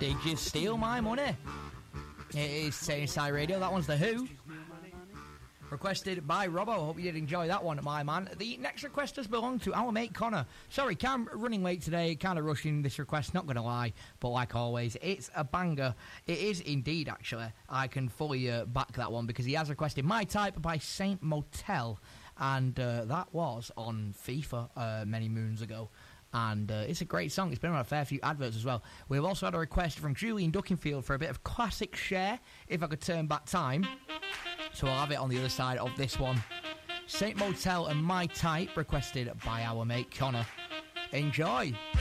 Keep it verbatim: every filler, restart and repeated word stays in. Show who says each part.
Speaker 1: Did you steal my money? It is Tameside Radio. That one's The Who. Requested by Robbo. Hope you did enjoy that one, my man. The next request does belong to our mate Connor. Sorry, I'm running late today. Kind of rushing this request, not going to lie. But like always, it's a banger. It is indeed, actually. I can fully uh, back that one because he has requested My Type by Saint Motel. And uh, that was on FIFA uh, many moons ago. And uh, it's a great song. It's been on a fair few adverts as well. We've also had a request from Julian Duckinfield for a bit of classic Cher, If I Could Turn Back Time. So I'll have it on the other side of this one. Saint Motel and My Type, requested by our mate Connor. Enjoy.